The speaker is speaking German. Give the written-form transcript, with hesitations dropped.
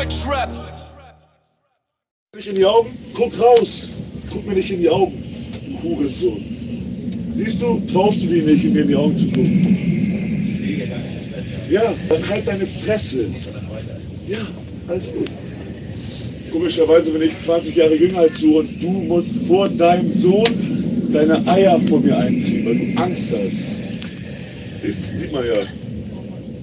Deutschrap. Nicht in die Augen, guck raus. Guck mir nicht in die Augen, du Hurensohn. Siehst du, traust du dir nicht, mir in die Augen zu gucken? Ja, dann halt deine Fresse. Ja, alles gut. Komischerweise bin ich 20 Jahre jünger als du und du musst vor deinem Sohn deine Eier vor mir einziehen, weil du Angst hast. Das sieht man ja.